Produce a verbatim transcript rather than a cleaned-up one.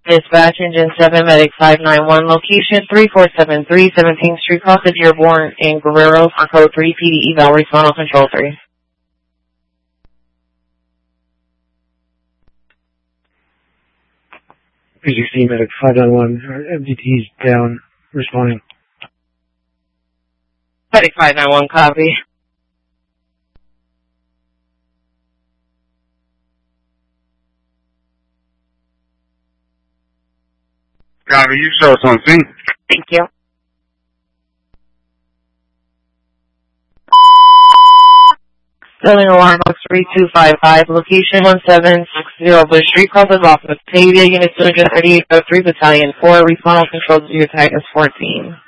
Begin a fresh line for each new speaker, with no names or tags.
Dispatch Engine seven, Medic five nine one, location three four seven three, seventeenth Street, Cross the Dearborn in Guerrero for code three, P D eval, respond on control three.
P G C Medic five nine one, M D T's down, responding.
Medic five nine one, copy.
Copy, you show us on scene.
Thank you. Sterling alarm box three two five five, location one seven six zero Bush Street, Cross the Office. Navy Unit two thirty-eight oh three Battalion four, respond on control to your Titus fourteen.